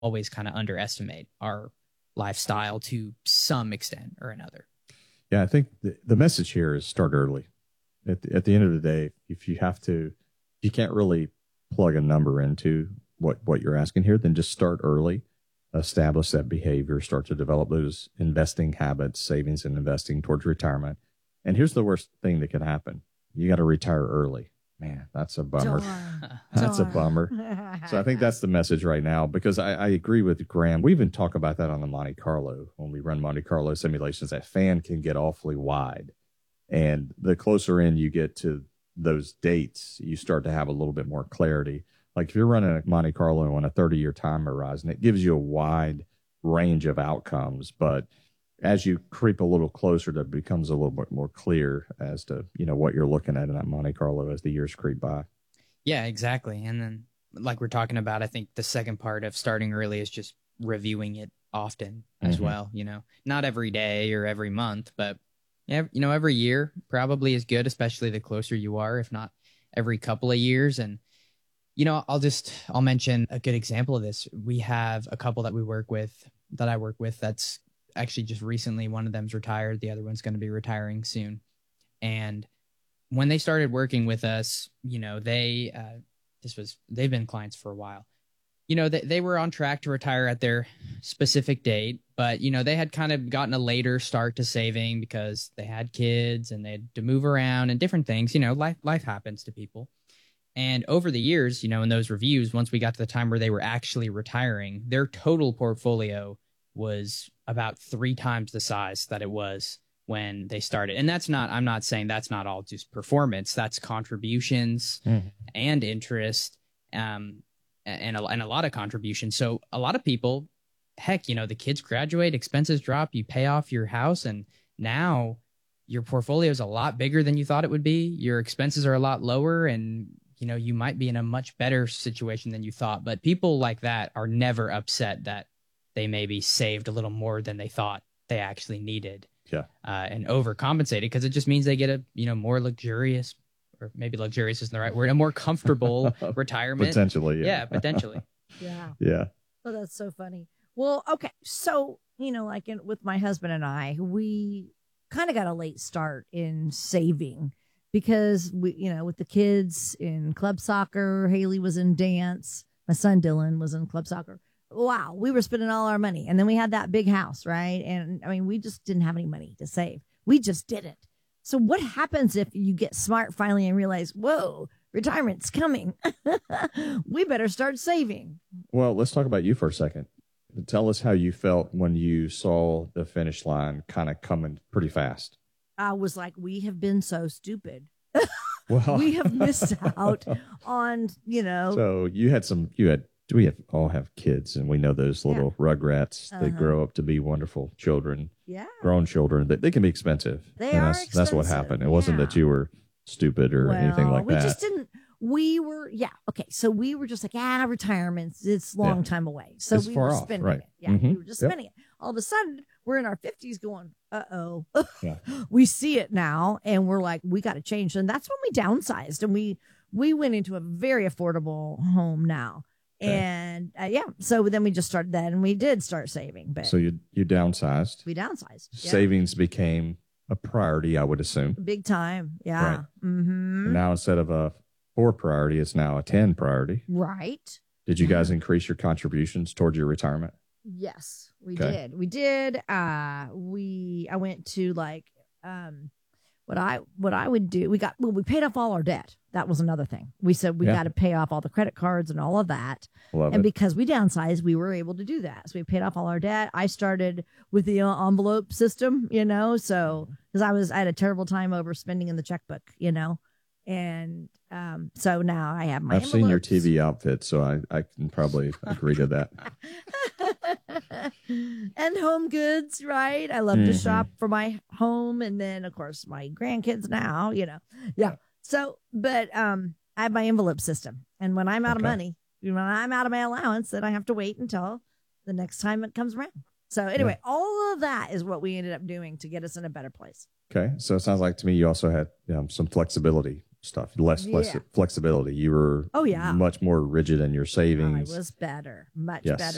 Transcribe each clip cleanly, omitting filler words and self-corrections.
always kind of underestimate our lifestyle to some extent or another. Yeah, I think the message here is start early. At the end of the day, if you have to, you can't really plug a number into what you're asking here, then just start early, establish that behavior, start to develop those investing habits, savings and investing towards retirement. And here's the worst thing that can happen. You got to retire early. Man, that's a bummer. That's a bummer. So I think that's the message right now, because I agree with Graham. We even talk about that on the Monte Carlo when we run Monte Carlo simulations. That fan can get awfully wide. And the closer in you get to those dates, you start to have a little bit more clarity. Like if you're running a Monte Carlo on a 30-year time horizon, it gives you a wide range of outcomes. But as you creep a little closer, it becomes a little bit more clear as to, what you're looking at in that Monte Carlo as the years creep by. Yeah, exactly. And then like we're talking about, I think the second part of starting early is just reviewing it often as well. Not every day or every month, but every year probably is good, especially the closer you are, if not every couple of years. And, I'll mention a good example of this. We have a couple that I work with, that's actually just recently, one of them's retired. The other one's going to be retiring soon. And when they started working with us, they've been clients for a while. They were on track to retire at their specific date, but, they had kind of gotten a later start to saving because they had kids and they had to move around and different things. Life happens to people. And over the years, in those reviews, once we got to the time where they were actually retiring, their total portfolio was about 3 times the size that it was when they started. And I'm not saying that's not all just performance, that's contributions and interest, and a lot of contributions. So a lot of people, heck, the kids graduate, expenses drop, you pay off your house, and now your portfolio is a lot bigger than you thought it would be. Your expenses are a lot lower, and you might be in a much better situation than you thought. But people like that are never upset that they maybe saved a little more than they thought they actually needed. Yeah. And overcompensated, because it just means they get a more luxurious, or maybe luxurious isn't the right word, a more comfortable retirement. Potentially, yeah. Yeah, potentially. Yeah. Yeah. Oh, that's so funny. Well, okay. So, with my husband and I, we kind of got a late start in saving because we, with the kids in club soccer, Haley was in dance, my son Dylan was in club soccer. Wow, we were spending all our money. And then we had that big house, right? And we just didn't have any money to save. We just didn't. So what happens if you get smart finally and realize, whoa, retirement's coming? We better start saving. Well, let's talk about you for a second. Tell us how you felt when you saw the finish line kind of coming pretty fast. I was like, we have been so stupid. Well, we have missed out on, So we all have kids, and we know those little rugrats. They grow up to be wonderful children. Yeah. Grown children. They can be expensive. They are expensive. That's what happened. It wasn't that you were stupid or anything like that. We just didn't. We were, okay. So we were just like, retirement, it's a long time away. So it's we far were off, spending right. it. Yeah, we were just spending it. All of a sudden, we're in our 50s going, uh-oh. Yeah. We see it now, and we're like, we got to change. And that's when we downsized, and we went into a very affordable home now. Okay. And so then we just started that, and we did start saving. But so you downsized. We downsized. Yeah. Savings became a priority, I would assume. Big time. Yeah. Right. Mm-hmm. Now instead of a 4 priority, it's now a 10 priority. Right. Did you guys increase your contributions towards your retirement? Yes, we did. We did. I went to what I would do. We paid off all our debt. That was another thing. We said we got to pay off all the credit cards and all of that. Love and it. Because we downsized, we were able to do that. So we paid off all our debt. I started with the envelope system, so because I had a terrible time overspending in the checkbook, and so now I have my I've seen your TV outfit, so I can probably agree to that. And home goods, right? I love to shop for my home, and then of course my grandkids now, yeah. So, but I have my envelope system, and when I'm out of money, when I'm out of my allowance, then I have to wait until the next time it comes around. So anyway, all of that is what we ended up doing to get us in a better place. Okay, so it sounds like to me you also had some flexibility stuff, less flexibility. You were much more rigid in your savings. I was better, much better.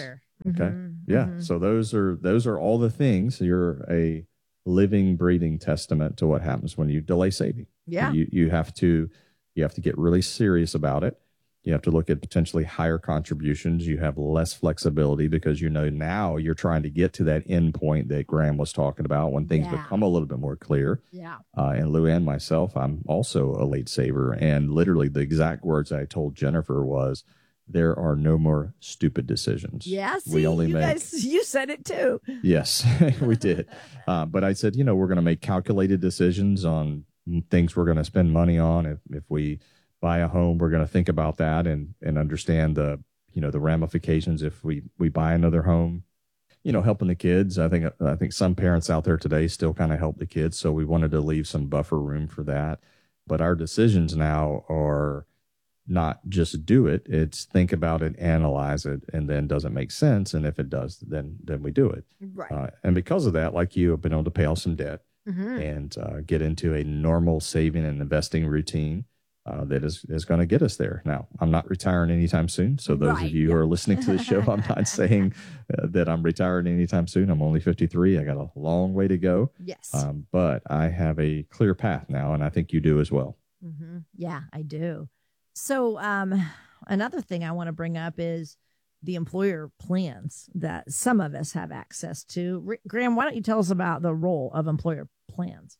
Okay. Mhm, Yeah. mhm. So those are all the things. You're a living, breathing testament to what happens when you delay saving. Yeah. You have to get really serious about it. You have to look at potentially higher contributions. You have less flexibility because now you're trying to get to that end point that Graham was talking about when things Yeah. become a little bit more clear. Yeah. And Lou and myself, I'm also a late saver. And literally the exact words I told Jennifer was, there are no more stupid decisions. Yeah. See, We only you make, guys, you said it too. yes, we did. But I said, we're going to make calculated decisions on things we're going to spend money on. If we buy a home, we're going to think about that and understand the ramifications if we buy another home. Helping the kids. I think some parents out there today still kind of help the kids, so we wanted to leave some buffer room for that. But our decisions now are not just do it; it's think about it, analyze it, and then does it make sense? And if it does, then we do it. Right. And because of that, like you, have been able to pay off some debt Mhm. and get into a normal saving and investing routine. That is going to get us there. Now, I'm not retiring anytime soon. So those Right, of you who are listening to the show, I'm not saying that I'm retiring anytime soon. I'm only 53. I got a long way to go. Yes. But I have a clear path now, and I think you do as well. Mm-hmm. Yeah, I do. So another thing I want to bring up is the employer plans that some of us have access to. Graham, why don't you tell us about the role of employer plans?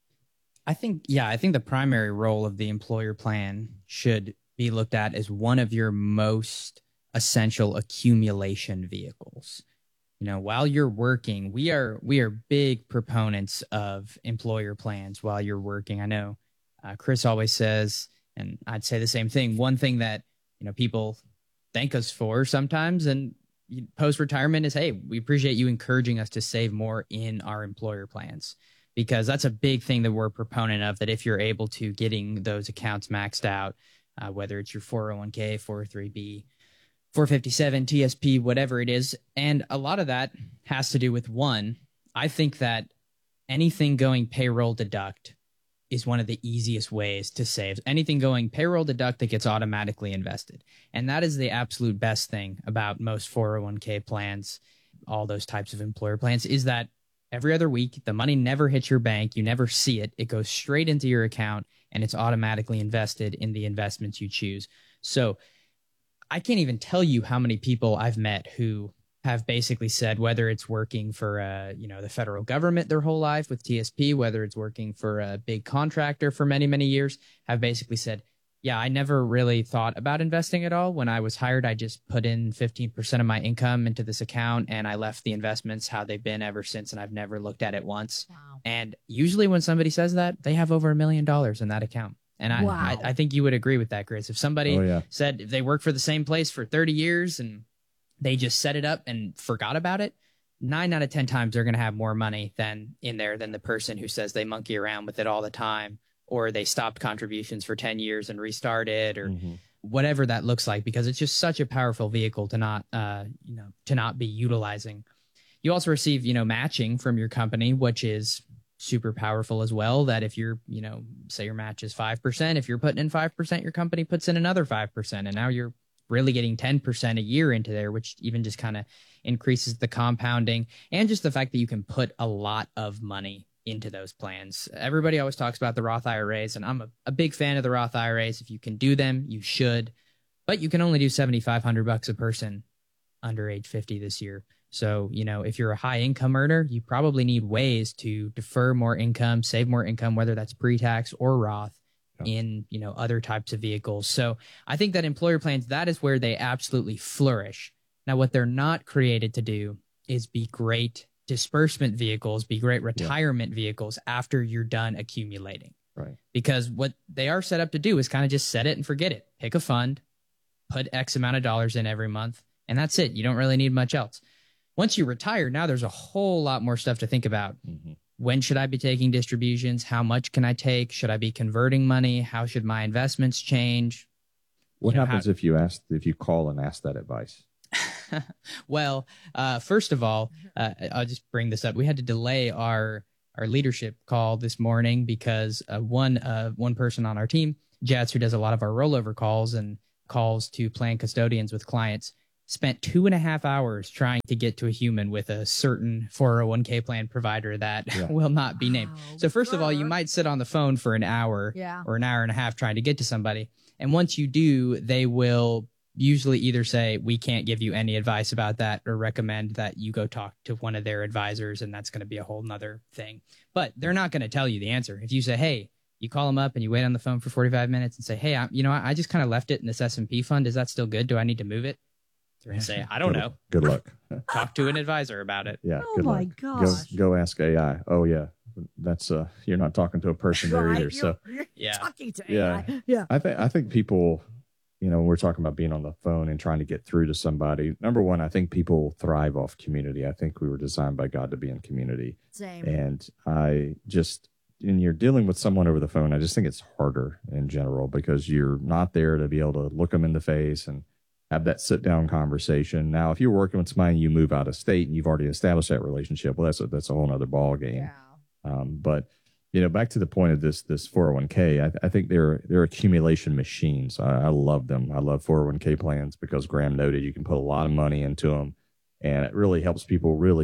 I think the primary role of the employer plan should be looked at as one of your most essential accumulation vehicles. While you're working, we are big proponents of employer plans while you're working. I know Chris always says, and I'd say the same thing. One thing that people thank us for sometimes and post-retirement is, hey, we appreciate you encouraging us to save more in our employer plans. Because that's a big thing that we're a proponent of, that if you're able to getting those accounts maxed out, whether it's your 401k, 403b, 457, TSP, whatever it is. And a lot of that has to do with, one, I think that anything going payroll deduct is one of the easiest ways to save. Anything going payroll deduct that gets automatically invested. And that is the absolute best thing about most 401k plans, all those types of employer plans, is that every other week, the money never hits your bank. You never see it. It goes straight into your account, and it's automatically invested in the investments you choose. So I can't even tell you how many people I've met who have basically said, whether it's working for the federal government their whole life with TSP, whether it's working for a big contractor for many, many years, have basically said, yeah, I never really thought about investing at all. When I was hired, I just put in 15% of my income into this account, and I left the investments how they've been ever since, and I've never looked at it once. Wow. And usually when somebody says that, they have over $1 million in that account. And I think you would agree with that, Chris. If somebody said if they work for the same place for 30 years and they just set it up and forgot about it, 9 out of 10 times they're going to have more money than the person who says they monkey around with it all the time, or they stopped contributions for 10 years and restarted, or whatever that looks like, because it's just such a powerful vehicle to not be utilizing. You also receive, matching from your company, which is super powerful as well. That if you're, say your match is 5%, if you're putting in 5%, your company puts in another 5%. And now you're really getting 10% a year into there, which even just kind of increases the compounding, and just the fact that you can put a lot of money into those plans. Everybody always talks about the Roth IRAs, and I'm a big fan of the Roth IRAs. If you can do them, you should, but you can only do $7,500 a person under age 50 this year. So, if you're a high income earner, you probably need ways to defer more income, save more income, whether that's pre-tax or Roth in, other types of vehicles. So I think that employer plans, that is where they absolutely flourish. Now, what they're not created to do is be great disbursement vehicles, be great retirement vehicles after you're done accumulating. Right. Because what they are set up to do is kind of just set it and forget it. Pick a fund, put X amount of dollars in every month, and that's it. You don't really need much else. Once you retire, now there's a whole lot more stuff to think about. Mm-hmm. When should I be taking distributions? How much can I take? Should I be converting money? How should my investments change? What happens if you call and ask that advice? Well, first of all, I'll just bring this up. We had to delay our leadership call this morning because one person on our team, Jets, who does a lot of our rollover calls and calls to plan custodians with clients, spent 2.5 hours trying to get to a human with a certain 401k plan provider that will not be named. So first of all, you might sit on the phone for an hour or an hour and a half trying to get to somebody. And once you do, they will usually either say, we can't give you any advice about that, or recommend that you go talk to one of their advisors. And that's going to be a whole nother thing. But they're not going to tell you the answer. If you say, hey, you call them up and you wait on the phone for 45 minutes and say, hey, I just kind of left it in this S&P fund. Is that still good? Do I need to move it? They're going to say, I don't know. Good luck. Talk to an advisor about it. Yeah. Oh my gosh. Go ask AI. Oh yeah. That's you're not talking to a person there either. You're talking to AI. Yeah. I think people, when we're talking about being on the phone and trying to get through to somebody, number one, I think people thrive off community. I think we were designed by God to be in community. Same. And when you're dealing with someone over the phone, I just think it's harder in general because you're not there to be able to look them in the face and have that sit down conversation. Now, if you're working with somebody and you move out of state and you've already established that relationship, well, that's a whole nother ball game. Yeah. But back to the point of this 401k, I think they're accumulation machines. I love them. I love 401k plans because Graham noted you can put a lot of money into them, and it really helps people really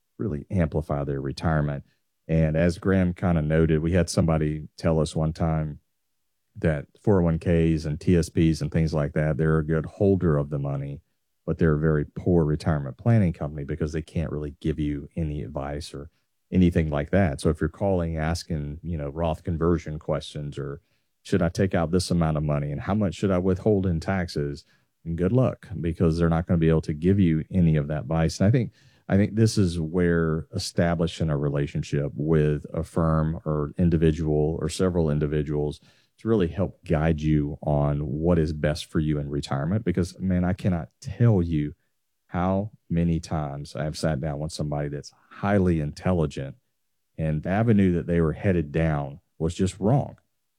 amplify their retirement. And as Graham kind of noted, we had somebody tell us one time that 401ks and TSPs and things like that, they're a good holder of the money, but they're a very poor retirement planning company because they can't really give you any advice or anything like that. So if you're calling, asking, Roth conversion questions, or should I take out this amount of money and how much should I withhold in taxes? And good luck, because they're not going to be able to give you any of that advice. And I think this is where establishing a relationship with a firm or individual or several individuals to really help guide you on what is best for you in retirement. Because, man, I cannot tell you how many times I've sat down with somebody that's highly intelligent and the avenue that they were headed down was just wrong.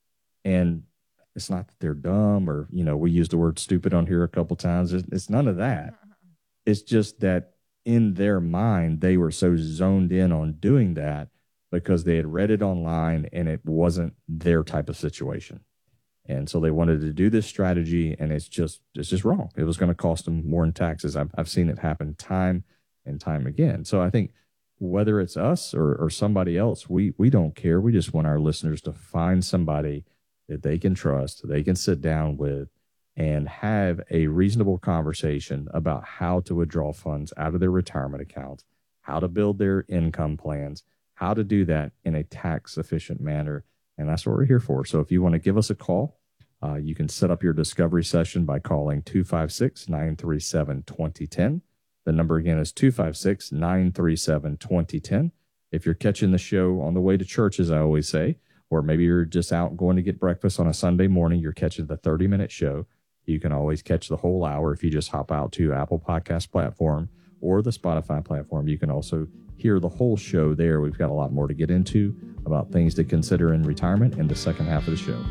And it's not that they're dumb or, we used the word stupid on here a couple times. It's none of that. It's just that in their mind, they were so zoned in on doing that because they had read it online and it wasn't their type of situation. And so they wanted to do this strategy, and it's just wrong. It was going to cost them more in taxes. I've seen it happen time and time again. So I think whether it's us or somebody else, we don't care. We just want our listeners to find somebody that they can trust, they can sit down with, and have a reasonable conversation about how to withdraw funds out of their retirement accounts, how to build their income plans, how to do that in a tax efficient manner. And that's what we're here for. So if you want to give us a call, you can set up your discovery session by calling 256-937-2010. The number again is 256-937-2010. If you're catching the show on the way to church, as I always say, or maybe you're just out going to get breakfast on a Sunday morning, you're catching the 30-minute show. You can always catch the whole hour if you just hop out to Apple Podcast platform or the Spotify platform. You can also hear the whole show there. We've got a lot more to get into about things to consider in retirement in the second half of the show.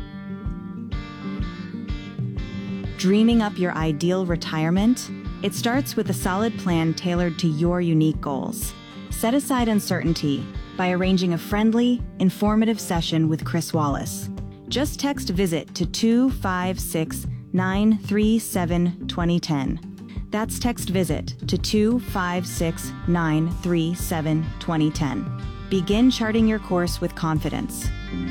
Dreaming up your ideal retirement? It starts with a solid plan tailored to your unique goals. Set aside uncertainty by arranging a friendly, informative session with Chris Wallace. Just text VISIT to 256-937-2010. That's text VISIT to 256-937-2010. Begin charting your course with confidence.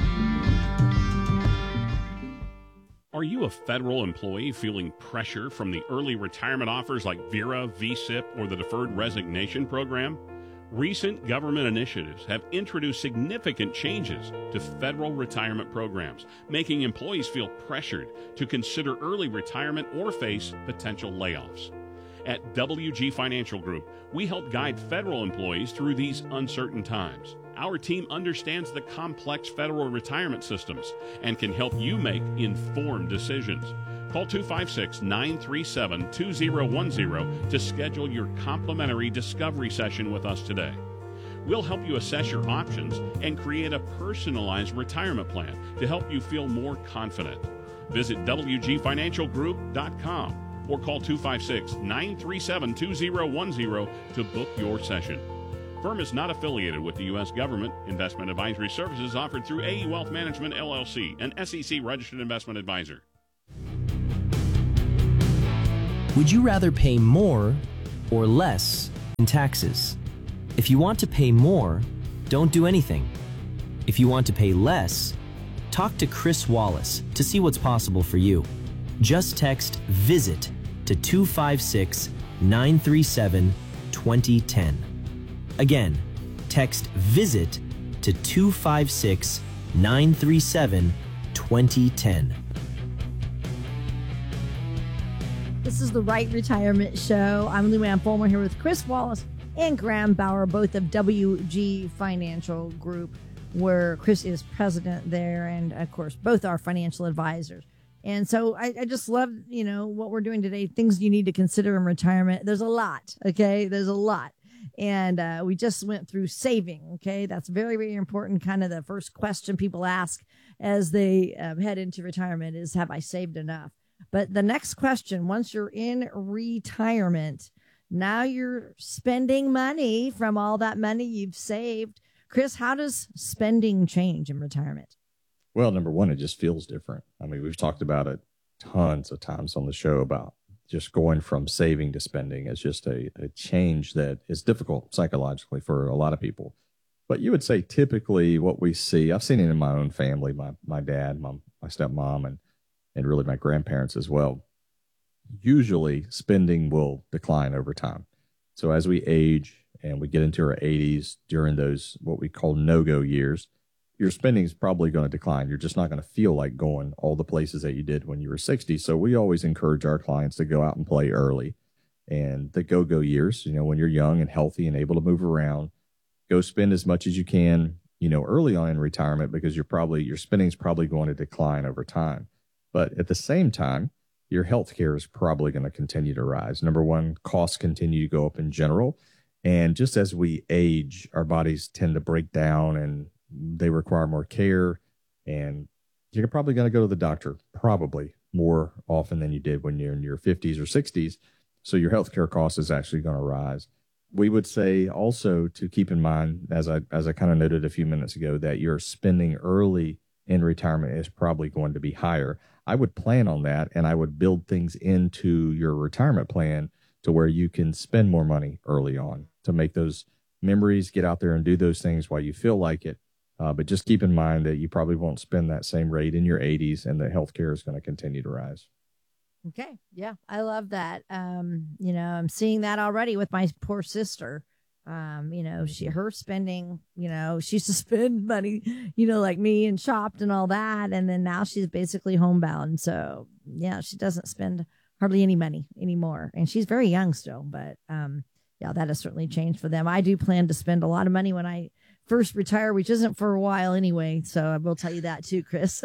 Are you a federal employee feeling pressure from the early retirement offers like VERA, VSIP, or the Deferred Resignation Program? Recent government initiatives have introduced significant changes to federal retirement programs, making employees feel pressured to consider early retirement or face potential layoffs. At WG Financial Group, we help guide federal employees through these uncertain times. Our team understands the complex federal retirement systems and can help you make informed decisions. Call 256-937-2010 to schedule your complimentary discovery session with us today. We'll help you assess your options and create a personalized retirement plan to help you feel more confident. Visit WGFinancialGroup.com or call 256-937-2010 to book your session. Firm is not affiliated with the U.S. government. Investment advisory services offered through AE Wealth Management, LLC, an SEC registered investment advisor. Would you rather pay more or less in taxes? If you want to pay more, don't do anything. If you want to pay less, talk to Chris Wallace to see what's possible for you. Just text VISIT to 256-937-2010. Again, text VISIT to 256-937-2010. This is the Right Retirement Show. I'm Lou Ann Fulmer here with Chris Wallace and Graham Bauer, both of WG Financial Group, where Chris is president there, and of course, both are financial advisors. And so I just love, what we're doing today, things you need to consider in retirement. There's a lot, okay? There's a lot. And we just went through saving, okay? That's very, very important. Kind of the first question people ask as they head into retirement is, have I saved enough? But the next question, once you're in retirement, now you're spending money from all that money you've saved. Chris, how does spending change in retirement? Well, number one, it just feels different. I mean, we've talked about it tons of times on the show about just going from saving to spending is just a change that is difficult psychologically for a lot of people. But you would say typically what we see, I've seen it in my own family, my dad, my stepmom, and really my grandparents as well. Usually spending will decline over time. So as we age and we get into our 80s during those what we call no-go years, your spending is probably going to decline. You're just not going to feel like going all the places that you did when you were 60. So we always encourage our clients to go out and play early. And the go-go years, when you're young and healthy and able to move around, go spend as much as you can, early on in retirement, because your spending is probably going to decline over time. But at the same time, your health care is probably going to continue to rise. Number one, costs continue to go up in general. And just as we age, our bodies tend to break down and they require more care. And you're probably going to go to the doctor probably more often than you did when you're in your 50s or 60s. So your health care cost is actually going to rise. We would say also to keep in mind, as I kind of noted a few minutes ago, that your spending early in retirement is probably going to be higher. I would plan on that, and I would build things into your retirement plan to where you can spend more money early on to make those memories, get out there and do those things while you feel like it. But just keep in mind that you probably won't spend that same rate in your 80s, and that healthcare is going to continue to rise. Okay. Yeah, I love that. I'm seeing that already with my poor sister. Her spending, she used to spend money, like me, and shopped and all that. And then now she's basically homebound. So yeah, she doesn't spend hardly any money anymore. And she's very young still, but, that has certainly changed for them. I do plan to spend a lot of money when I first retire, which isn't for a while anyway. So I will tell you that too, Chris.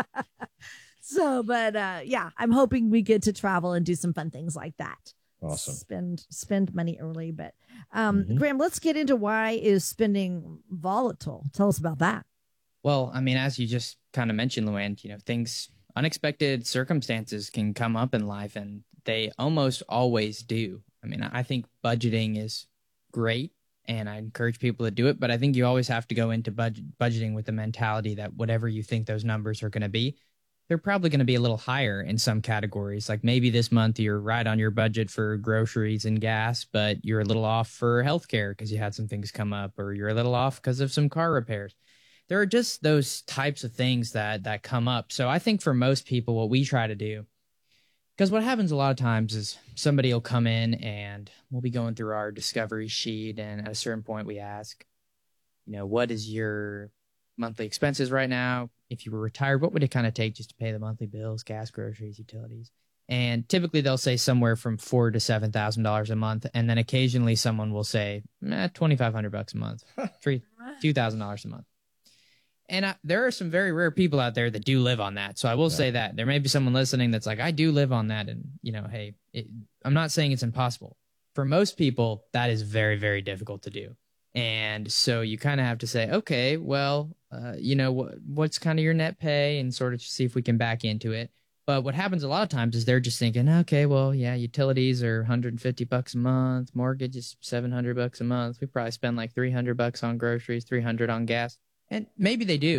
I'm hoping we get to travel and do some fun things like that. Awesome. Spend money early. But Graham, let's get into why is spending volatile. Tell us about that. Well, I mean, as you just kind of mentioned, Luann, unexpected circumstances can come up in life, and they almost always do. I mean, I think budgeting is great, and I encourage people to do it, but I think you always have to go into budgeting with the mentality that whatever you think those numbers are going to be, they're probably going to be a little higher in some categories. Like maybe this month you're right on your budget for groceries and gas, but you're a little off for healthcare because you had some things come up, or you're a little off because of some car repairs. There are just those types of things that come up. So I think for most people, what we try to do, because what happens a lot of times is somebody will come in and we'll be going through our discovery sheet, and at a certain point we ask, what is your monthly expenses right now? If you were retired, what would it kind of take just to pay the monthly bills, gas, groceries, utilities? And typically they'll say somewhere from $4,000 to $7,000 a month. And then occasionally someone will say, $2,500 a month, $2,000 a month. And there are some very rare people out there that do live on that. So I will say that there may be someone listening that's like, I do live on that. And, hey, I'm not saying it's impossible. For most people, that is very, very difficult to do. And so you kind of have to say, okay, well, what's kind of your net pay, and sort of see if we can back into it. But what happens a lot of times is they're just thinking, okay, well, yeah, utilities are $150 a month. Mortgage is $700 a month. We probably spend like $300 on groceries, $300 on gas. And maybe they do,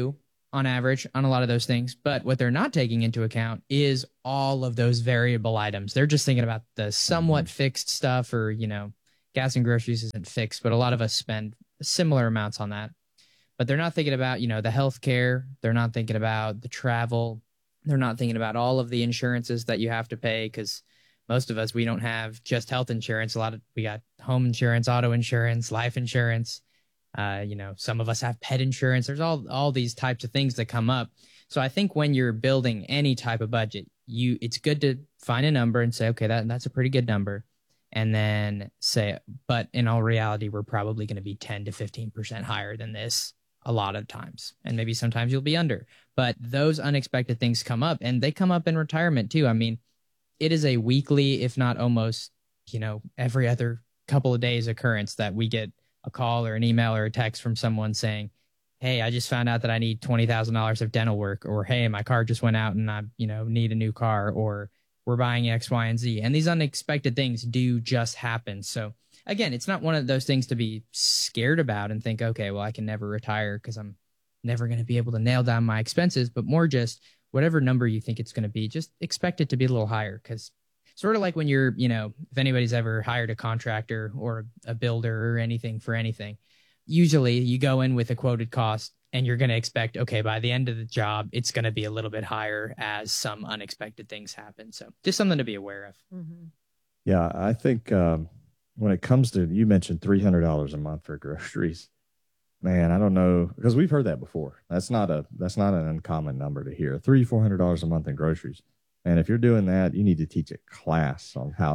on average on a lot of those things. But what they're not taking into account is all of those variable items. They're just thinking about the somewhat fixed stuff, or, gas and groceries isn't fixed, but a lot of us spend similar amounts on that. But they're not thinking about, the health care. They're not thinking about the travel. They're not thinking about all of the insurances that you have to pay, because most of us, we don't have just health insurance. We got home insurance, auto insurance, life insurance. Some of us have pet insurance. There's all these types of things that come up. So I think when you're building any type of budget, it's good to find a number and say, okay, that's a pretty good number. And then say, but in all reality, we're probably going to be 10 to 15% higher than this a lot of times. And maybe sometimes you'll be under. But those unexpected things come up, and they come up in retirement too. I mean, it is a weekly, if not almost, every other couple of days occurrence that we get a call or an email or a text from someone saying, hey, I just found out that I need $20,000 of dental work, or, hey, my car just went out and I, need a new car, or we're buying X, Y, and Z. And these unexpected things do just happen. So again, it's not one of those things to be scared about and think, okay, well, I can never retire because I'm never going to be able to nail down my expenses, but more just whatever number you think it's going to be, just expect it to be a little higher. Because sort of like when you're, if anybody's ever hired a contractor or a builder or anything for anything, usually you go in with a quoted cost and you're going to expect, okay, by the end of the job, it's going to be a little bit higher as some unexpected things happen. So just something to be aware of. Mm-hmm. Yeah, I think when it comes to, you mentioned $300 a month for groceries. Man, I don't know, because we've heard that before. That's not an uncommon number to hear. $300-400 a month in groceries. And if you're doing that, you need to teach a class on how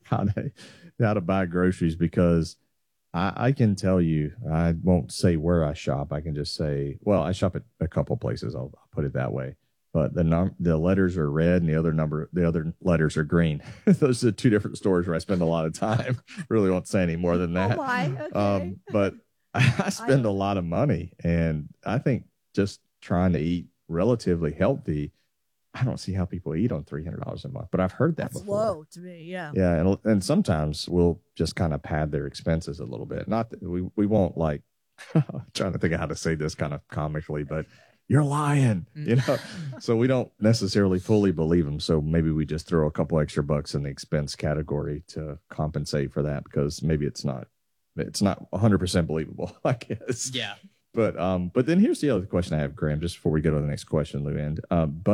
to buy groceries, because I can tell you, I won't say where I shop. I can just say, well, I shop at a couple places. I'll put it that way. But the letters are red and the other letters are green. Those are two different stores where I spend a lot of time. Really won't say any more than that. Oh my, okay. But I spend a lot of money, and I think just trying to eat relatively healthy, I don't see how people eat on $300 a month, but I've heard that That's before. low to me, yeah. Yeah, and sometimes we'll just kind of pad their expenses a little bit. Not that we won't, like, trying to think of how to say this kind of comically, but you're lying, So we don't necessarily fully believe them. So maybe we just throw a couple extra bucks in the expense category to compensate for that, because maybe it's not 100% believable, I guess. Yeah. But then here's the other question I have, Graham, just before we go to the next question, Lou Ann.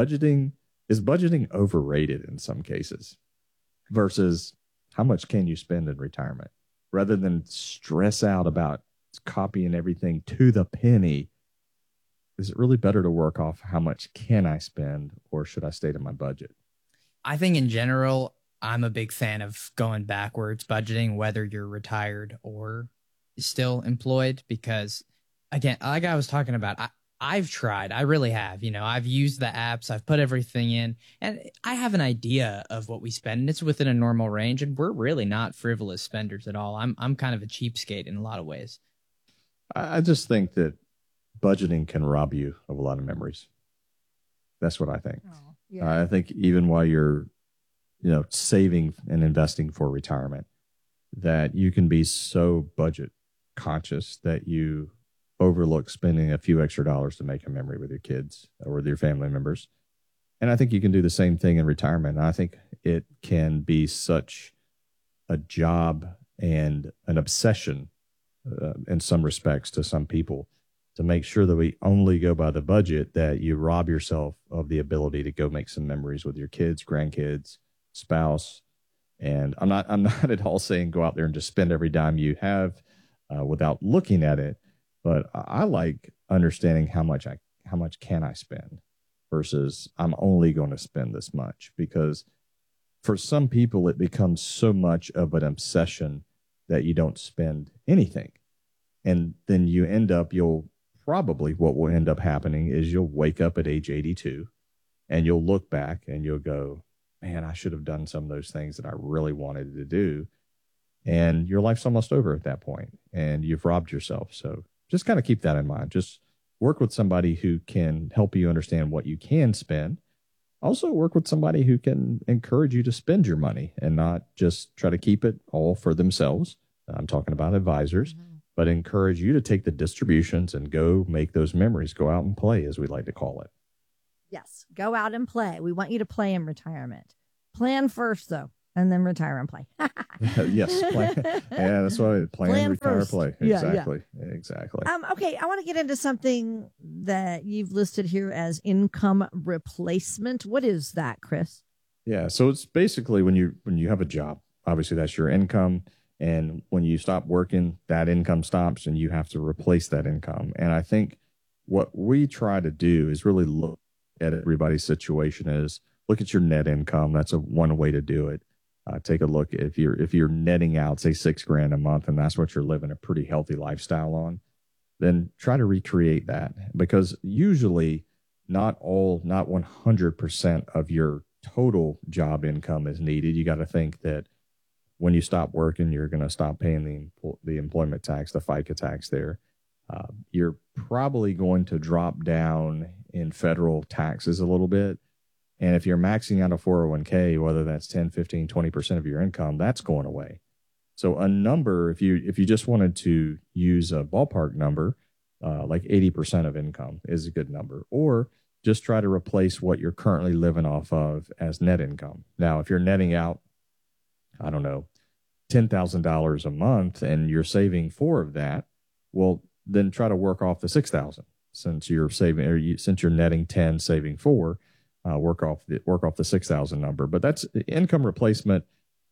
Is budgeting overrated in some cases versus how much can you spend in retirement? Rather than stress out about copying everything to the penny, is it really better to work off how much can I spend, or should I stay to my budget? I think in general, I'm a big fan of going backwards budgeting, whether you're retired or still employed, because again, like I was talking about, I've tried. I really have. I've used the apps. I've put everything in, and I have an idea of what we spend, and it's within a normal range. And we're really not frivolous spenders at all. I'm kind of a cheapskate in a lot of ways. I just think that budgeting can rob you of a lot of memories. That's what I think. Oh, yeah. I think even while you're, saving and investing for retirement, that you can be so budget conscious that you overlook spending a few extra dollars to make a memory with your kids or with your family members. And I think you can do the same thing in retirement. And I think it can be such a job and an obsession in some respects to some people to make sure that we only go by the budget, that you rob yourself of the ability to go make some memories with your kids, grandkids, spouse. And I'm not at all saying go out there and just spend every dime you have without looking at it. But I like understanding how much can I spend versus I'm only going to spend this much, because for some people it becomes so much of an obsession that you don't spend anything. And then what will end up happening is you'll wake up at age 82 and you'll look back and you'll go, man, I should have done some of those things that I really wanted to do. And your life's almost over at that point and you've robbed yourself. So just kind of keep that in mind. Just work with somebody who can help you understand what you can spend. Also work with somebody who can encourage you to spend your money and not just try to keep it all for themselves. I'm talking about advisors, but encourage you to take the distributions and go make those memories, go out and play, as we like to call it. Yes. Go out and play. We want you to play in retirement. Plan first, though, and then retire and play. Yes. Plan. Yeah, that's why plan, retire, first. play. Yeah, Exactly. Exactly. Okay, I want to get into something that you've listed here as income replacement. What is that, Chris? Yeah. So it's basically when you have a job, obviously that's your income. And when you stop working, that income stops and you have to replace that income. And I think what we try to do is really look at everybody's situation is look at your net income. That's one way to do it. Take a look if you're netting out, say $6,000 a month, and that's what you're living a pretty healthy lifestyle on, then try to recreate that, because usually not 100% of your total job income is needed. You got to think that when you stop working, you're going to stop paying the employment tax, the FICA tax there. You're probably going to drop down in federal taxes a little bit. And if you're maxing out a 401k, whether that's 10, 15, 20% of your income, that's going away. So a number, if you just wanted to use a ballpark number, like 80% of income is a good number, or just try to replace what you're currently living off of as net income. Now, if you're netting out, I don't know, $10,000 a month and you're saving 4 of that, well, then try to work off the 6,000 since you're saving, or since you're netting 10, saving 4, work off the 6,000 number. But that's income replacement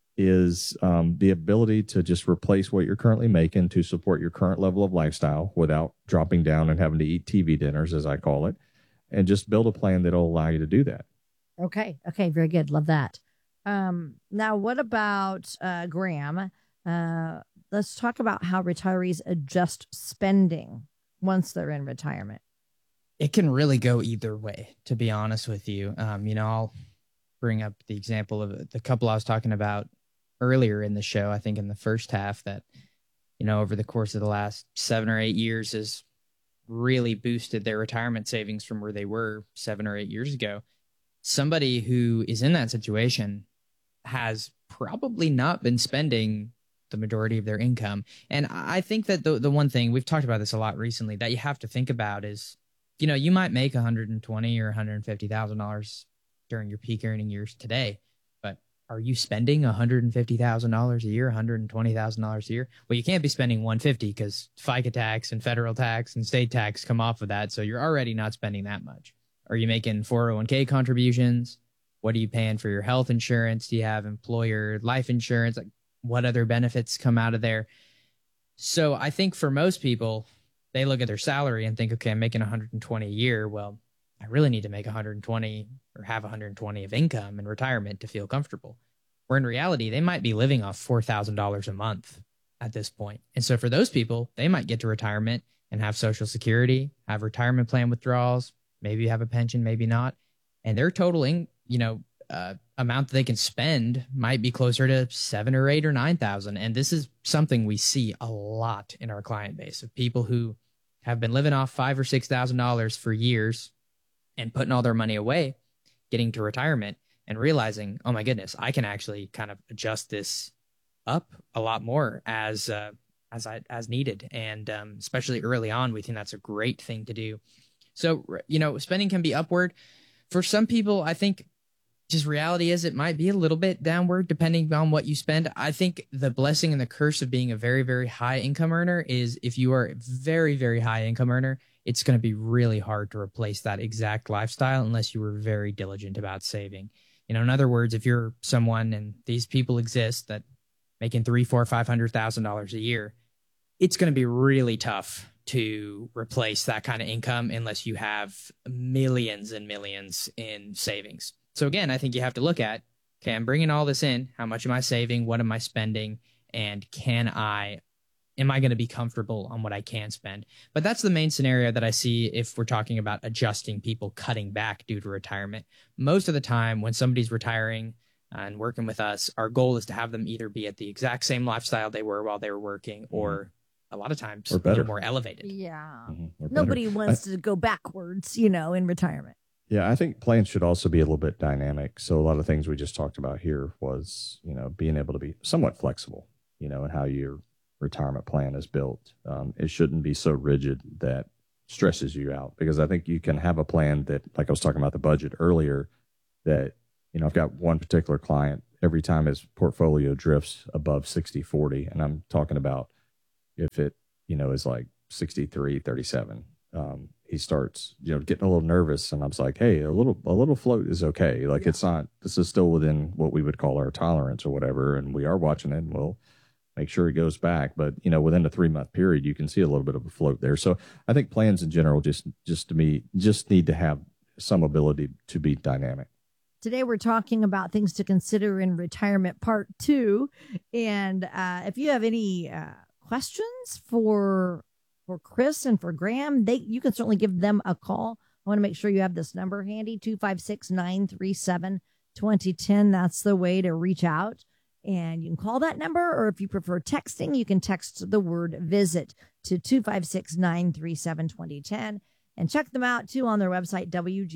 is the ability to just replace what you're currently making to support your current level of lifestyle without dropping down and having to eat TV dinners, as I call it, and just build a plan that'll allow you to do that. Okay. Very good. Love that. Now, what about Graham? Let's talk about how retirees adjust spending once they're in retirement. It can really go either way, to be honest with you. I'll bring up the example of the couple I was talking about earlier in the show, I think in the first half, that, over the course of the last 7 or 8 years has really boosted their retirement savings from where they were 7 or 8 years ago. Somebody who is in that situation has probably not been spending the majority of their income. And I think that the one thing, we've talked about this a lot recently, that you have to think about is, you might make $120,000 or $150,000 during your peak earning years today, but are you spending $150,000 a year, $120,000 a year? Well, you can't be spending $150 because FICA tax and federal tax and state tax come off of that. So you're already not spending that much. Are you making 401k contributions? What are you paying for your health insurance? Do you have employer life insurance? Like, what other benefits come out of there? So I think for most people, they look at their salary and think, okay, I'm making 120 a year. Well, I really need to make 120 or have 120 of income in retirement to feel comfortable. Where in reality, they might be living off $4,000 a month at this point. And so for those people, they might get to retirement and have Social Security, have retirement plan withdrawals, maybe have a pension, maybe not. And their total amount that they can spend might be closer to 7 or 8 or 9,000. And this is something we see a lot in our client base of people who have been living off $5,000 or $6,000 for years and putting all their money away, getting to retirement and realizing, oh my goodness, I can actually kind of adjust this up a lot more as needed. And especially early on, we think that's a great thing to do. So, spending can be upward. For some people, I think just reality is it might be a little bit downward depending on what you spend. I think the blessing and the curse of being a very, very high income earner is if you are a very, very high income earner, it's going to be really hard to replace that exact lifestyle unless you were very diligent about saving. In other words, if you're someone, and these people exist, that making $300,000, $400,000, $500,000 a year, it's going to be really tough to replace that kind of income unless you have millions and millions in savings. So again, I think you have to look at, okay, I'm bringing all this in. How much am I saving? What am I spending? And am I going to be comfortable on what I can spend? But that's the main scenario that I see if we're talking about adjusting people cutting back due to retirement. Most of the time when somebody's retiring and working with us, our goal is to have them either be at the exact same lifestyle they were while they were working, or a lot of times a little more elevated. Yeah. Mm-hmm. Nobody wants to go backwards, in retirement. Yeah, I think plans should also be a little bit dynamic. So a lot of things we just talked about here was, being able to be somewhat flexible, and how you're retirement plan is built. It shouldn't be so rigid that stresses you out, because I think you can have a plan that, like I was talking about the budget earlier, that, I've got one particular client, every time his portfolio drifts above 60-40, and I'm talking about if it, is like 63-37, he starts, getting a little nervous, and I was like, hey, a little float is okay. Like, It's not, this is still within what we would call our tolerance or whatever. And we are watching it, and we'll make sure it goes back. But, within a 3-month period, you can see a little bit of a float there. So I think plans in general just need to have some ability to be dynamic. Today, we're talking about things to consider in retirement part 2. And if you have any questions for Chris and for Graham, you can certainly give them a call. I want to make sure you have this number handy, 256-937-2010. That's the way to reach out. And you can call that number, or if you prefer texting, you can text the word visit to 256-937-2010. And check them out, too, on their website,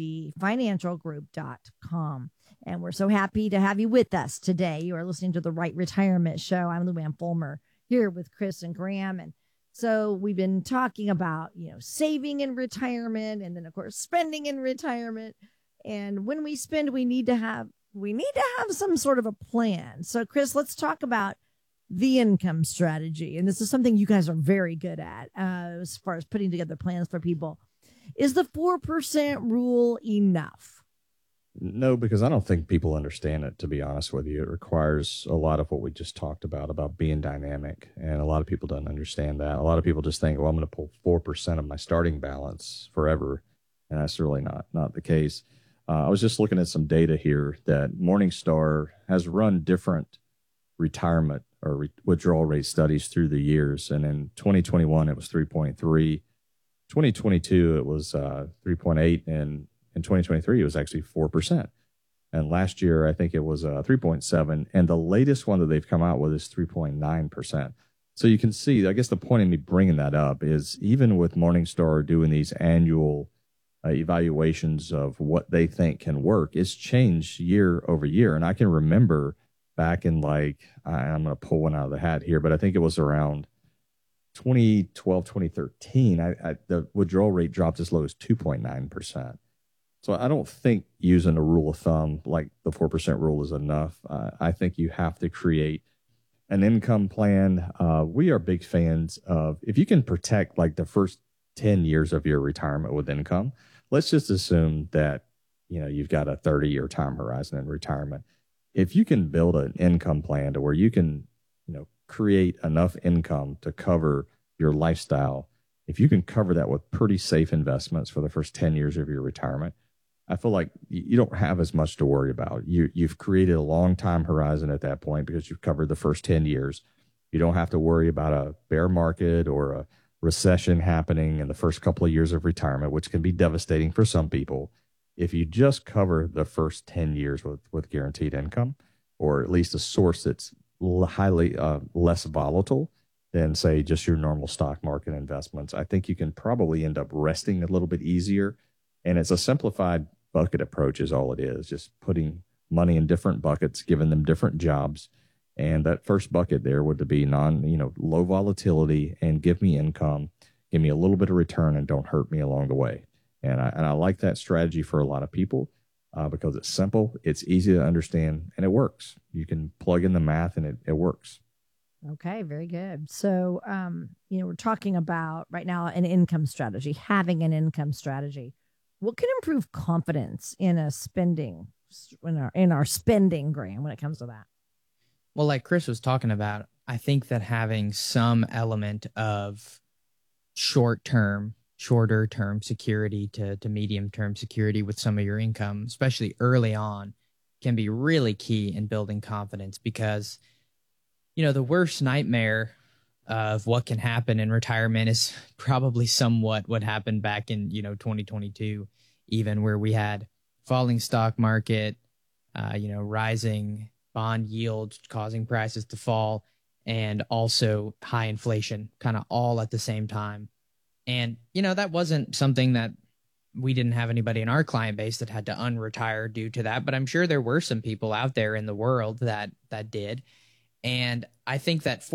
wgfinancialgroup.com. And we're so happy to have you with us today. You are listening to The Right Retirement Show. I'm Lou Ann Fulmer here with Chris and Graham. And so we've been talking about, saving in retirement, and then, of course, spending in retirement. And when we spend, we need to have some sort of a plan. So, Chris, let's talk about the income strategy. And this is something you guys are very good at as far as putting together plans for people. Is the 4% rule enough? No, because I don't think people understand it, to be honest with you. It requires a lot of what we just talked about being dynamic. And a lot of people don't understand that. A lot of people just think, well, I'm going to pull 4% of my starting balance forever. And that's really not the case. I was just looking at some data here that Morningstar has run different retirement or withdrawal rate studies through the years. And in 2021, it was 3.3. 2022, it was 3.8, and in 2023, it was actually 4%. And last year, I think it was 3.7, and the latest one that they've come out with is 3.9%. So you can see, I guess the point of me bringing that up is, even with Morningstar doing these annual evaluations of what they think can work, it's changed year over year. And I can remember back in, I'm going to pull one out of the hat here, but I think it was around 2012, 2013, the withdrawal rate dropped as low as 2.9%. So I don't think using a rule of thumb like the 4% rule is enough. I think you have to create an income plan. We are big fans of, if you can protect like the first 10 years of your retirement with income, let's just assume that, you've got a 30-year time horizon in retirement. If you can build an income plan to where you can, create enough income to cover your lifestyle, if you can cover that with pretty safe investments for the first 10 years of your retirement, I feel like you don't have as much to worry about. You've created a long time horizon at that point because you've covered the first 10 years. You don't have to worry about a bear market or a recession happening in the first couple of years of retirement, which can be devastating for some people. If you just cover the first 10 years with guaranteed income, or at least a source that's highly less volatile than, say, just your normal stock market investments, I think you can probably end up resting a little bit easier. And it's a simplified bucket approach is all it is, just putting money in different buckets, giving them different jobs. And that first bucket there would be low volatility and give me income, give me a little bit of return, and don't hurt me along the way. And I like that strategy for a lot of people. Because it's simple, it's easy to understand, and it works. You can plug in the math, and it works. Okay, very good. So, we're talking about right now an income strategy, having an income strategy. What can improve confidence in our spending, Graham, when it comes to that? Well, like Chris was talking about, I think that having some element of shorter term security to medium term security with some of your income, especially early on, can be really key in building confidence, because, the worst nightmare of what can happen in retirement is probably somewhat what happened back in, 2022, even, where we had falling stock market, rising bond yields causing prices to fall, and also high inflation, kind of all at the same time. And, that wasn't something that we didn't have anybody in our client base that had to unretire due to that. But I'm sure there were some people out there in the world that did. And I think that for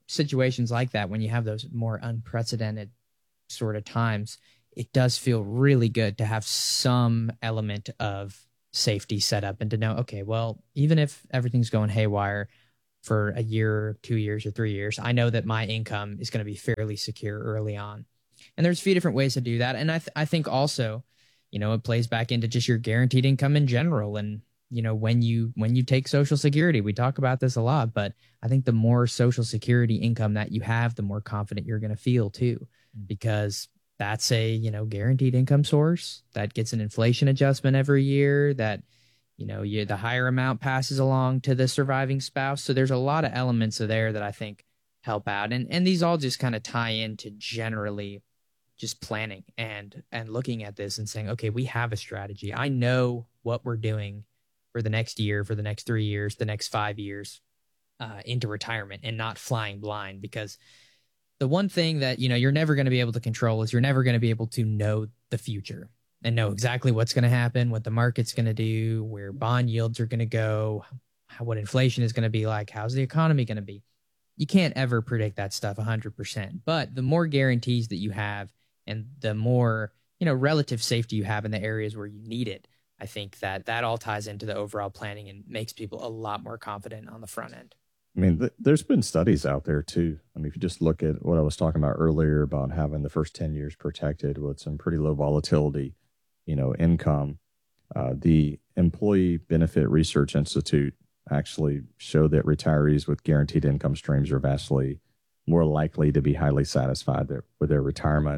situations like that, when you have those more unprecedented sort of times, it does feel really good to have some element of safety set up and to know, okay, well, even if everything's going haywire for a year, 2 years, or 3 years, I know that my income is going to be fairly secure early on. And there's a few different ways to do that. And I think also, it plays back into just your guaranteed income in general. And, when you take Social Security, we talk about this a lot, but I think the more Social Security income that you have, the more confident you're going to feel too, because that's a, guaranteed income source that gets an inflation adjustment every year, that, the higher amount passes along to the surviving spouse. So there's a lot of elements of there that I think help out. And these all just kind of tie into generally just planning and looking at this and saying, okay, we have a strategy. I know what we're doing for the next year, for the next 3 years, the next 5 years into retirement, and not flying blind. Because the one thing that, you're never going to be able to control is you're never going to be able to know the future and know exactly what's going to happen, what the market's going to do, where bond yields are going to go, what inflation is going to be like, how's the economy going to be. You can't ever predict that stuff 100%. But the more guarantees that you have and the more, relative safety you have in the areas where you need it, I think that all ties into the overall planning and makes people a lot more confident on the front end. I mean, there's been studies out there too. I mean, if you just look at what I was talking about earlier about having the first 10 years protected with some pretty low volatility, income, the Employee Benefit Research Institute actually showed that retirees with guaranteed income streams are vastly more likely to be highly satisfied with their retirement.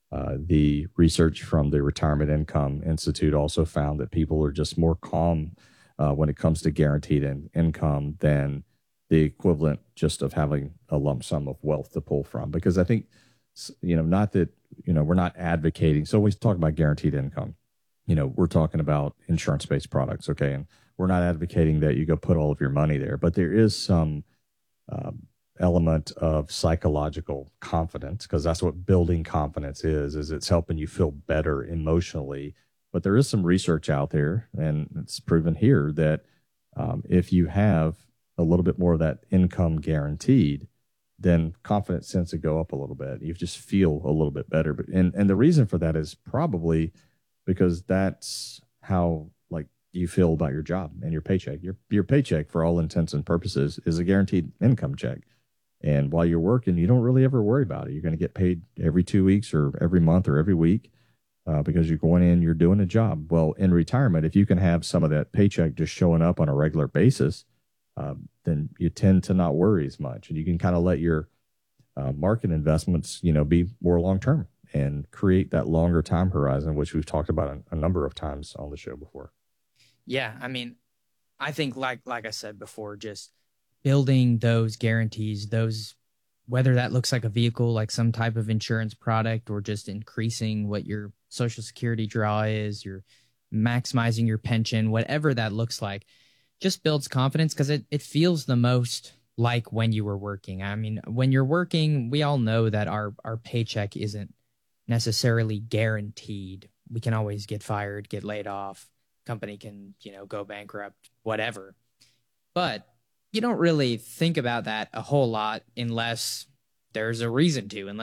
The research from the Retirement Income Institute also found that people are just more calm when it comes to guaranteed income than the equivalent just of having a lump sum of wealth to pull from. Because I think, not that, we're not advocating. So we talk about guaranteed income, we're talking about insurance-based products. Okay. And we're not advocating that you go put all of your money there, but there is some element of psychological confidence, because that's what building confidence is it's helping you feel better emotionally. But there is some research out there, and it's proven here that if you have a little bit more of that income guaranteed, then confidence tends to go up a little bit. You just feel a little bit better. And the reason for that is probably because that's how you feel about your job and your paycheck. Your paycheck, for all intents and purposes, is a guaranteed income check. And while you're working, you don't really ever worry about it. You're going to get paid every 2 weeks or every month or every week because you're going in, you're doing a job. Well, in retirement, if you can have some of that paycheck just showing up on a regular basis, then you tend to not worry as much. And you can kind of let your market investments, be more long-term and create that longer time horizon, which we've talked about a number of times on the show before. Yeah. I mean, I think like I said before, just building those guarantees, whether that looks like a vehicle, like some type of insurance product, or just increasing what your Social Security draw is, you're maximizing your pension, whatever that looks like, just builds confidence, because it feels the most like when you were working. I mean, when you're working, we all know that our paycheck isn't necessarily guaranteed. We can always get fired, get laid off, company can, go bankrupt, whatever. But you don't really think about that a whole lot unless there's a reason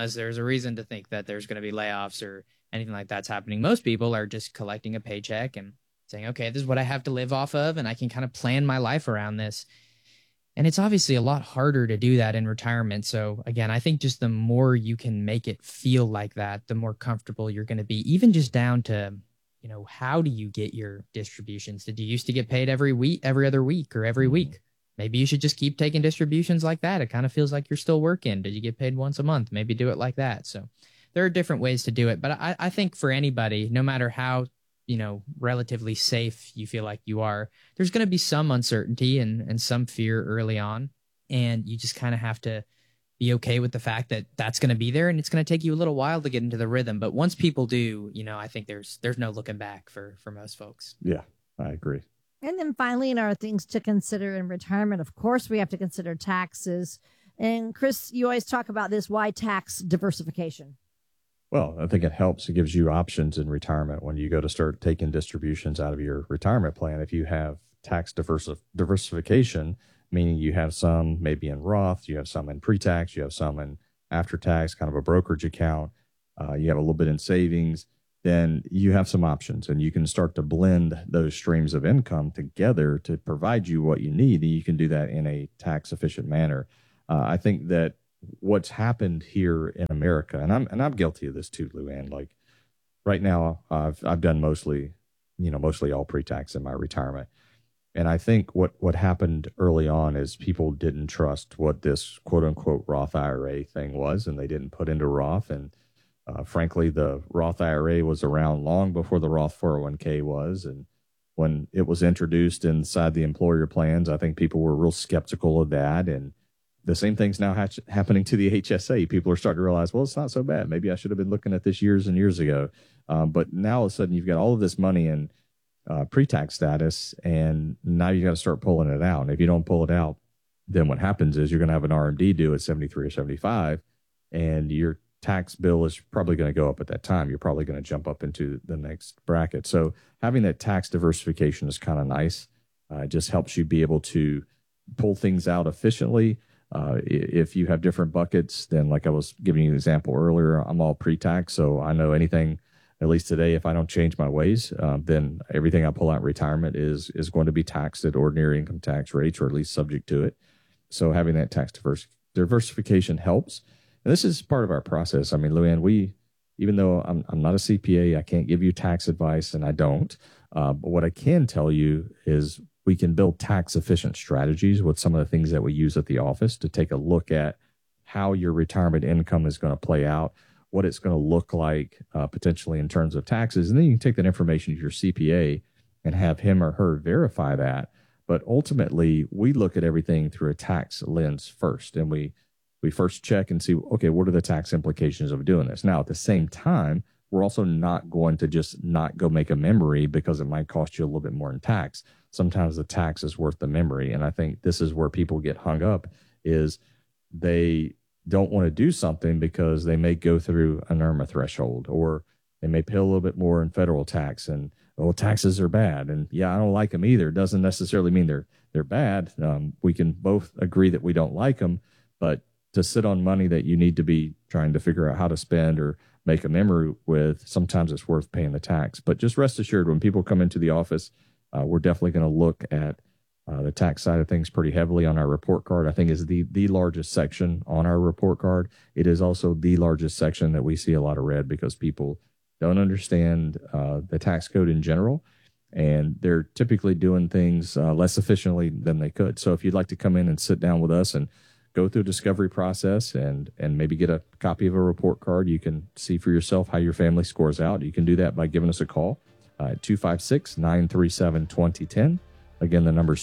to think that there's going to be layoffs or anything like that's happening. Most people are just collecting a paycheck and saying, okay, this is what I have to live off of, and I can kind of plan my life around this. And it's obviously a lot harder to do that in retirement. So again, I think just the more you can make it feel like that, the more comfortable you're going to be, even just down to, how do you get your distributions? Did you used to get paid every week, every other week, or every week? Maybe you should just keep taking distributions like that. It kind of feels like you're still working. Did you get paid once a month? Maybe do it like that. So there are different ways to do it. But I think for anybody, no matter how, relatively safe you feel like you are, there's going to be some uncertainty and some fear early on. And you just kind of have to be okay with the fact that that's going to be there, and it's going to take you a little while to get into the rhythm. But once people do, I think there's no looking back for most folks. Yeah, I agree. And then finally, in our things to consider in retirement, of course, we have to consider taxes. And Chris, you always talk about this. Why tax diversification? Well, I think it helps. It gives you options in retirement when you go to start taking distributions out of your retirement plan. If you have tax diversification, meaning you have some maybe in Roth, you have some in pre-tax, you have some in after-tax, kind of a brokerage account, you have a little bit in savings, then you have some options, and you can start to blend those streams of income together to provide you what you need. And you can do that in a tax-efficient manner. I think that what's happened here in America, and I'm guilty of this too, Luann. Like right now, I've done mostly all pre-tax in my retirement. And I think what happened early on is people didn't trust what this quote unquote Roth IRA thing was, and they didn't put into Roth. And frankly, the Roth IRA was around long before the Roth 401k was. And when it was introduced inside the employer plans, I think people were real skeptical of that. And the same thing's now happening to the HSA. People are starting to realize, well, it's not so bad. Maybe I should have been looking at this years and years ago. But now all of a sudden you've got all of this money in pre-tax status, and now you got to start pulling it out. And if you don't pull it out, then what happens is you're going to have an RMD due at 73 or 75, and your tax bill is probably going to go up at that time. You're probably going to jump up into the next bracket. So having that tax diversification is kind of nice. It just helps you be able to pull things out efficiently. If you have different buckets, then like I was giving you an example earlier, I'm all pre-tax. So I know anything, at least today, if I don't change my ways, then everything I pull out in retirement is going to be taxed at ordinary income tax rates, or at least subject to it. So having that tax diversification helps. And this is part of our process. I mean, Luann, even though I'm not a CPA, I can't give you tax advice, and I don't. But what I can tell you is we can build tax efficient strategies with some of the things that we use at the office to take a look at how your retirement income is going to play out, what it's going to look like potentially in terms of taxes. And then you can take that information to your CPA and have him or her verify that. But ultimately, we look at everything through a tax lens first. And we first check and see, okay, what are the tax implications of doing this? Now, at the same time, we're also not going to just not go make a memory because it might cost you a little bit more in tax. Sometimes the tax is worth the memory. And I think this is where people get hung up, is they don't want to do something because they may go through an IRMA threshold, or they may pay a little bit more in federal tax, and taxes are bad. And yeah, I don't like them either. It doesn't necessarily mean they're bad. We can both agree that we don't like them, but to sit on money that you need to be trying to figure out how to spend or make a memory with, sometimes it's worth paying the tax. But just rest assured, when people come into the office, we're definitely going to look at the tax side of things pretty heavily on our report card. I think is the largest section on our report card. It is also the largest section that we see a lot of red because people don't understand the tax code in general, and they're typically doing things less efficiently than they could. So if you'd like to come in and sit down with us and go through a discovery process and maybe get a copy of a report card, you can see for yourself how your family scores out. You can do that by giving us a call at 256-937-2010. Again, the number is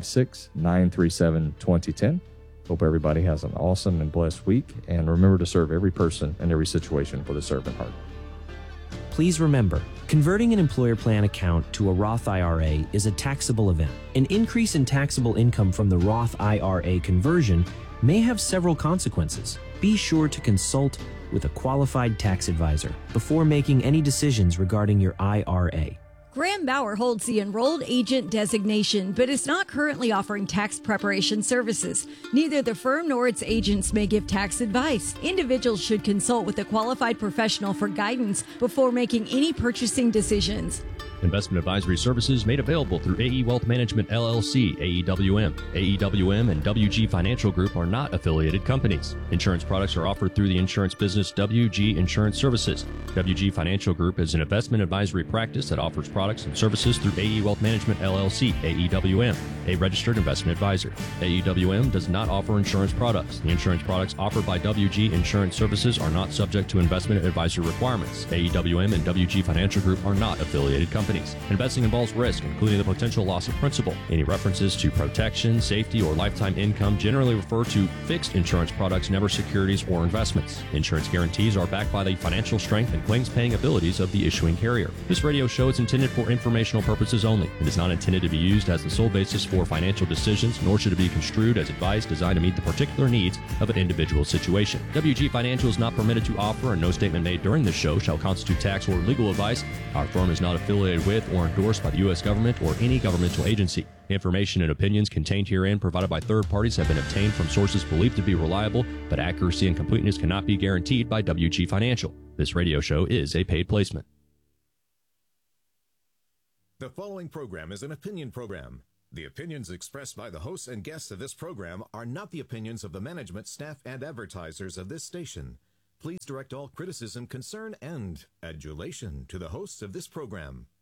256-937-2010. Hope everybody has an awesome and blessed week. And remember to serve every person and every situation with a servant heart. Please remember, converting an employer plan account to a Roth IRA is a taxable event. An increase in taxable income from the Roth IRA conversion may have several consequences. Be sure to consult with a qualified tax advisor before making any decisions regarding your IRA. Graham Bauer holds the enrolled agent designation, but is not currently offering tax preparation services. Neither the firm nor its agents may give tax advice. Individuals should consult with a qualified professional for guidance before making any purchasing decisions. Investment advisory services made available through AE Wealth Management LLC, AEWM. AEWM and WG Financial Group are not affiliated companies. Insurance products are offered through the insurance business WG Insurance Services. WG Financial Group is an investment advisory practice that offers products and services through AE Wealth Management LLC, AEWM, a registered investment advisor. AEWM does not offer insurance products. The insurance products offered by WG Insurance Services are not subject to investment advisory requirements. AEWM and WG Financial Group are not affiliated companies. Investing involves risk, including the potential loss of principal. Any references to protection, safety, or lifetime income generally refer to fixed insurance products, never securities or investments. Insurance guarantees are backed by the financial strength and claims-paying abilities of the issuing carrier. This radio show is intended for informational purposes only. It is not intended to be used as the sole basis for financial decisions, nor should it be construed as advice designed to meet the particular needs of an individual situation. WG Financial is not permitted to offer, and no statement made during this show shall constitute tax or legal advice. Our firm is not affiliated affiliated with or endorsed by the U.S. government or any governmental agency. Information and opinions contained herein provided by third parties have been obtained from sources believed to be reliable, but accuracy and completeness cannot be guaranteed by WG Financial. This radio show is a paid placement. The following program is an opinion program. The opinions expressed by the hosts and guests of this program are not the opinions of the management, staff, and advertisers of this station. Please direct all criticism, concern, and adulation to the hosts of this program.